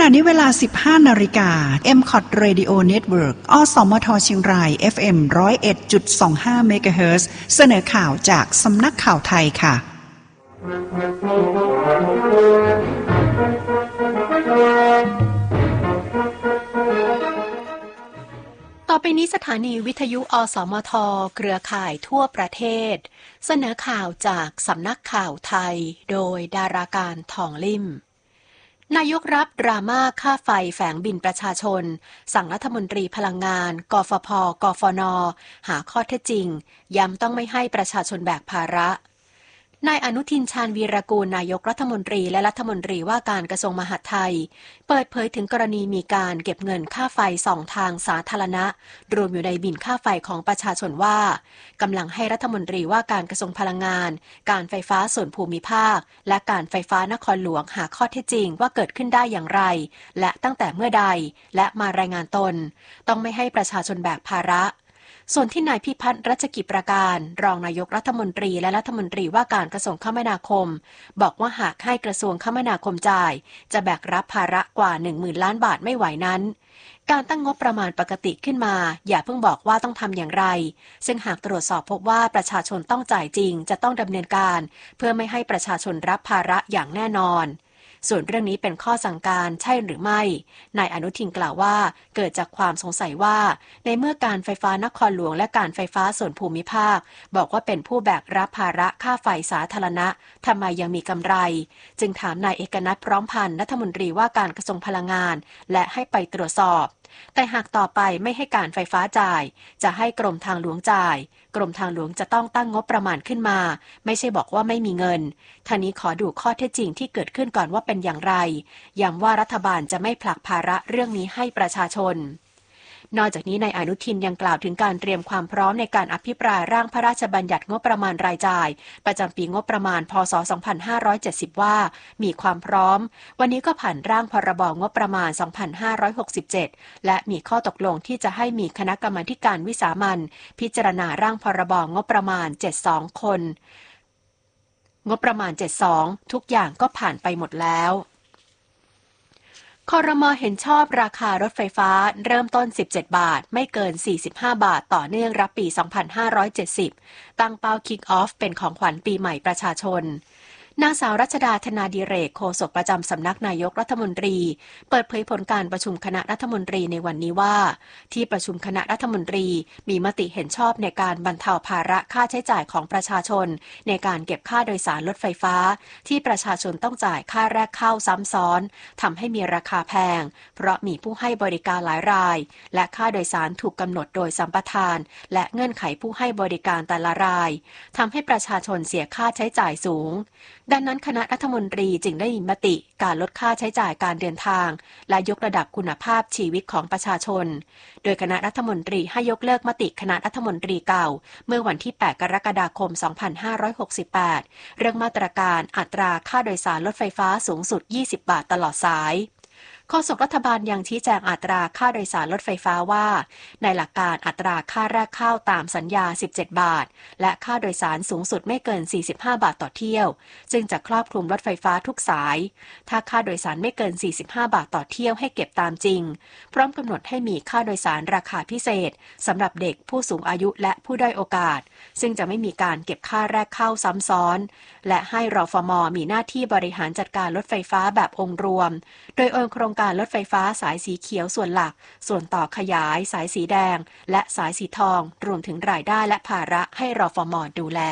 ณะนี้เวลา 15 นาฬิกา MCOT Radio Network อสมทเชียงราย FM 101.25 เมกะเฮิรตซ์เสนอข่าวจากสำนักข่าวไทยค่ะต่อไปนี้สถานีวิทยุอสมทเครือข่ายทั่วประเทศเสนอข่าวจากสำนักข่าวไทยโดยดาราการทองลิ่มนายกรับดราม่าค่าไฟแฝงบินประชาชนสั่งรัฐมนตรีพลังงานกฟผ.กฟน.หาข้อเท็จจริงย้ำต้องไม่ให้ประชาชนแบกภาระนายอนุทินชาญวีรกูลนายกรัฐมนตรีและรัฐมนตรีว่าการกระทรวงมหาดไทยเปิดเผยถึงกรณีมีการเก็บเงินค่าไฟ2ทางสาธารณะรวมอยู่ในบิลค่าไฟของประชาชนว่ากำลังให้รัฐมนตรีว่าการกระทรวงพลังงานการไฟฟ้าส่วนภูมิภาคและการไฟฟ้านครหลวงหาข้อเท็จจริงว่าเกิดขึ้นได้อย่างไรและตั้งแต่เมื่อใดและมารายงานตนต้องไม่ให้ประชาชนแบกภาระส่วนที่นายพิพัฒน์รัชกิจประการรองนายกรัฐมนตรีและรัฐมนตรีว่าการกระทรวงคมนาคมบอกว่าหากให้กระทรวงคมนาคมจ่ายจะแบกรับภาระกว่า 10,000 ล้านบาทไม่ไหวนั้นการตั้งงบประมาณปกติขึ้นมาอย่าเพิ่งบอกว่าต้องทำอย่างไรซึ่งหากตรวจสอบพบว่าประชาชนต้องจ่ายจริงจะต้องดำเนินการเพื่อไม่ให้ประชาชนรับภาระอย่างแน่นอนส่วนเรื่องนี้เป็นข้อสั่งการใช่หรือไม่นายอนุทินกล่าวว่าเกิดจากความสงสัยว่าในเมื่อการไฟฟ้านครหลวงและการไฟฟ้าส่วนภูมิภาคบอกว่าเป็นผู้แบกรับภาระค่าไฟสาธารณะทำไมยังมีกำไรจึงถามนายเอกนัทพร้อมพันธ์รัฐมนตรีว่าการกระทรวงพลังงานและให้ไปตรวจสอบแต่หากต่อไปไม่ให้การไฟฟ้าจ่ายจะให้กรมทางหลวงจ่ายกรมทางหลวงจะต้องตั้งงบประมาณขึ้นมาไม่ใช่บอกว่าไม่มีเงินท่านี้ขอดูข้อเท็จจริงที่เกิดขึ้นก่อนว่าเป็นอย่างไรย้ำว่ารัฐบาลจะไม่ผลักภาระเรื่องนี้ให้ประชาชนนอกจากนี้นายอนุทินยังกล่าวถึงการเตรียมความพร้อมในการอภิปรายร่างพระราชบัญญัติงบประมาณรายจ่ายประจำปีงบประมาณพ.ศ. 2570ว่ามีความพร้อมวันนี้ก็ผ่านร่างพรบงบประมาณ 2567 และมีข้อตกลงที่จะให้มีคณะกรรมาการวิสามัญพิจารณาร่างพรบงบประมาณ72คนงบประมาณ72ทุกอย่างก็ผ่านไปหมดแล้วครม.เห็นชอบราคารถไฟฟ้าเริ่มต้น17 บาทไม่เกิน45 บาทต่อเนื่องรับปี 2570 ตั้งเป้าคิกออฟเป็นของขวัญปีใหม่ประชาชนนางสาวรัชดาธนาดิเรกโฆษกประจำสำนักนายกรัฐมนตรีเปิดเผยผลการประชุมคณะรัฐมนตรีในวันนี้ว่าที่ประชุมคณะรัฐมนตรีมีมติเห็นชอบในการบรรเทาภาระค่าใช้จ่ายของประชาชนในการเก็บค่าโดยสารรถไฟฟ้าที่ประชาชนต้องจ่ายค่าแรกเข้าซ้ำซ้อนทำให้มีราคาแพงเพราะมีผู้ให้บริการหลายรายและค่าโดยสารถูกกำหนดโดยสัมปทานและเงื่อนไขผู้ให้บริการแต่ละรายทำให้ประชาชนเสียค่าใช้จ่ายสูงดังนั้นคณะรัฐมนตรีจึงได้มีมติการลดค่าใช้จ่ายการเดินทางและยกระดับคุณภาพชีวิตของประชาชนโดยคณะรัฐมนตรีให้ยกเลิกมติคณะรัฐมนตรีเก่าเมื่อวันที่ 8 กรกฎาคม 2568 เรื่องมาตรการอัตราค่าโดยสารรถไฟฟ้าสูงสุด20 บาทตลอดสายโฆษกรัฐบาลยังชี้แจงอัตราค่าโดยสารรถไฟฟ้าว่าในหลักการอัตราค่าแรกเข้าตามสัญญา17 บาทและค่าโดยสารสูงสุดไม่เกิน45 บาทต่อเที่ยวซึ่งจะครอบคลุมรถไฟฟ้าทุกสายถ้าค่าโดยสารไม่เกิน45 บาทต่อเที่ยวให้เก็บตามจริงพร้อมกำหนดให้มีค่าโดยสารราคาพิเศษสำหรับเด็กผู้สูงอายุและผู้ด้อยโอกาสซึ่งจะไม่มีการเก็บค่าแรกเข้าซ้ำซ้อนและให้รฟม.มีหน้าที่บริหารจัดการรถไฟฟ้าแบบองค์รวมโดยโครงการรถไฟฟ้าสายสีเขียวส่วนหลักส่วนต่อขยายสายสีแดงและสายสีทองรวมถึงรายได้และภาระให้รฟม.ดูแล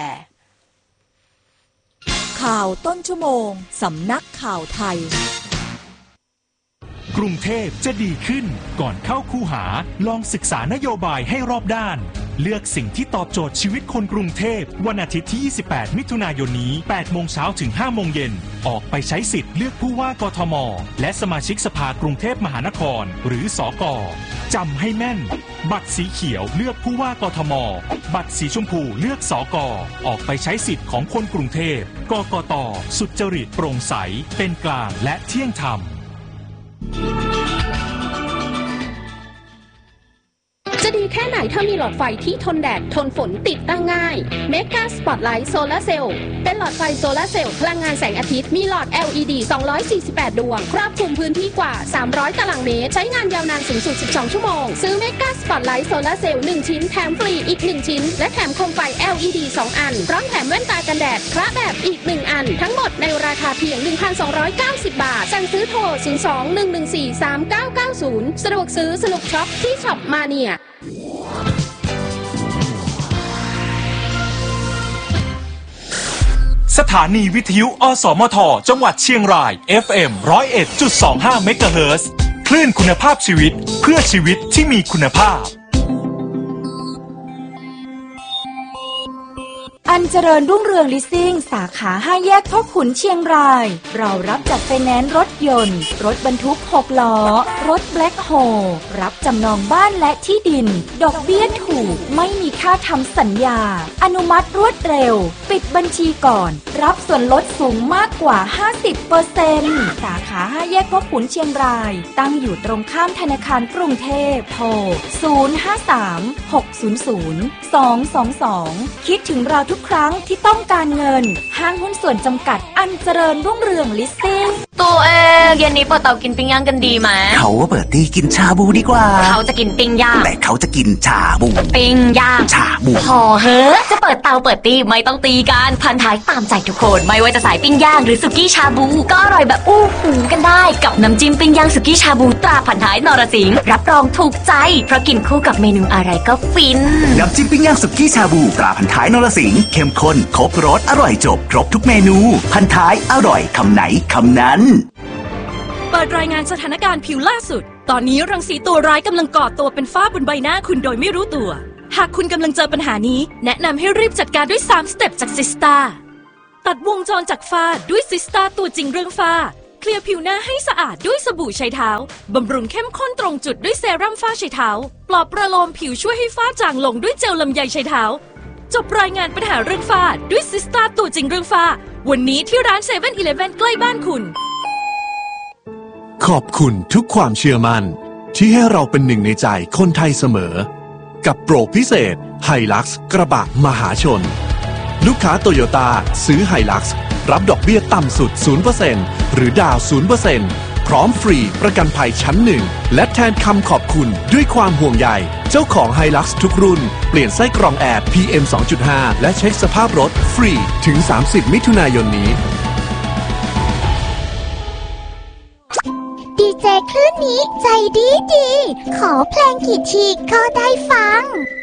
ข่าวต้นชั่วโมงสำนักข่าวไทยกรุงเทพจะดีขึ้นก่อนเข้าคูหาลองศึกษานโยบายให้รอบด้านเลือกสิ่งที่ตอบโจทย์ชีวิตคนกรุงเทพวันอาทิตย์ที่28มิถุนายนนี้ 8 โมงเช้าถึง 5 โมงเย็นออกไปใช้สิทธิ์เลือกผู้ว่ากทมและสมาชิกสภากรุงเทพมหานครหรือสก.จำให้แม่นบัตรสีเขียวเลือกผู้ว่ากทมบัตรสีชมพูเลือกสก.ออกไปใช้สิทธิ์ของคนกรุงเทพกกต.สุจริตโปร่งใสเป็นกลางและเที่ยงธรรมจะดีแค่ไหนถ้ามีหลอดไฟที่ทนแดดทนฝนติดตั้งง่าย Mega Spotlight Solar Cell เป็นหลอดไฟโซลาร์เซลล์พลังงานแสงอาทิตย์มีหลอด LED 248 ดวงครอบคลุมพื้นที่กว่า300ตารางเมตรใช้งานยาวนานสูงสุด12ชั่วโมงซื้อ Mega Spotlight Solar Cell 1 ชิ้นแถมฟรีอีก1ชิ้นและแถมโคมไฟ LED 2 อันพร้อมแถมแว่นตากันแดดคละแบบอีก1อันทั้งหมดในราคาเพียง 1,290 บาทสั่งซื้อโทร 02-114-3990 สะดวกซื้อสนุกช็อปที่ช็อปมาเนียสถานีวิทยุอสมทจังหวัดเชียงราย FM 101.25 เมกะเฮิรตซ์คลื่นคุณภาพชีวิตเพื่อชีวิตที่มีคุณภาพอันเจริญรุ่งเรืองลิสซิ่งสาขา5แยกพ่อขุนเชียงรายเรารับจัดไฟแนนซ์รถยนต์รถบรรทุก6ล้อรถแบล็คโฮลรับจำนองบ้านและที่ดินดอกเบี้ยถูกไม่มีค่าทำสัญญาอนุมัติรวดเร็วปิดบัญชีก่อนรับส่วนลดสูงมากกว่า 50% สาขา5แยกพ่อขุนเชียงรายตั้งอยู่ตรงข้ามธนาคารกรุงเทพโทร 053-600-222 คิดถึงเราทุกครั้งที่ต้องการเงินห้างหุ้นส่วนจำกัดอันเจริญรุ่งเรืองลิสซิ่งตัวเองเย็นนี้เปิดเตากินปิ้งย่างกันดีไหมเขาว่าเปิดที่กินชาบูดีกว่าเขาจะกินปิ้งย่างแต่เขาจะกินชาบูปิ้งย่างชาบูพอเฮ้จะเปิดเตาเปิดตีไม่ต้องตีกันพันท้ายตามใจทุกคนไม่ว่าจะสายปิ้งย่างหรือสุกี้ชาบูก็อร่อยแบบอู้หูกันได้กับน้ำจิ้มปิ้งย่างสุกี้ชาบูตราพันท้ายนรสิงห์รับรองถูกใจเพราะกินคู่กับเมนูอะไรก็ฟินน้ำจิ้มปิ้งย่างสุกี้ชาบูตราพันท้ายนรสิงห์เข้มข้นครบรสอร่อยจบครบทุกเมนูพันท้ายอร่อยคำไหนคำนั้นเปิดรายงานสถานการณ์ผิวล่าสุดตอนนี้รังสีตัวร้ายกำลังก่อตัวเป็นฝ้าบนใบหน้าคุณโดยไม่รู้ตัวหากคุณกำลังเจอปัญหานี้แนะนำให้รีบจัดการด้วย3สเต็ปจากซิสตาตัดวงจรจากฝ้าด้วยซิสตาตัวจริงเรื่องฝ้าเคลียร์ผิวหน้าให้สะอาดด้วยสบู่ใช้เท้าบำรุงเข้มข้นตรงจุดด้วยเซรั่มฝ้าใช้เท้าปลอบประโลมผิวช่วยให้ฝ้าจางลงด้วยเจลลำไยใช้เท้าจบรายงานปัญหาเรื่องฝ้าด้วยซิสตาตัวจริงเรื่องฝ้าวันนี้ที่ร้าน 7-Eleven ใกล้บ้านคุณขอบคุณทุกความเชื่อมั่นที่ให้เราเป็นหนึ่งในใจคนไทยเสมอกับโปรพิเศษไฮลักซ์กระบะมหาชนลูกค้าโตโยต้าซื้อไฮลักซ์รับดอกเบี้ยต่ำสุด 0% หรือดาว 0% พร้อมฟรีประกันภัยชั้น1และแทนคำขอบคุณด้วยความห่วงใยเจ้าของไฮลักซ์ทุกรุ่นเปลี่ยนไส้กรองแอร์ PM 2.5 และเช็คสภาพรถฟรีถึง30มิถุนายนนี้ดีเจคลื่นนี้ใจดีขอเพลงกี่ทีก็ได้ฟัง